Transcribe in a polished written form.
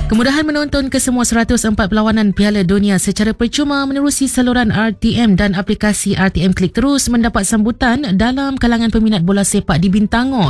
Kemudahan menonton kesemua 104 perlawanan Piala Dunia secara percuma menerusi saluran RTM dan aplikasi RTM Klik terus mendapat sambutan dalam kalangan peminat bola sepak di Bintango.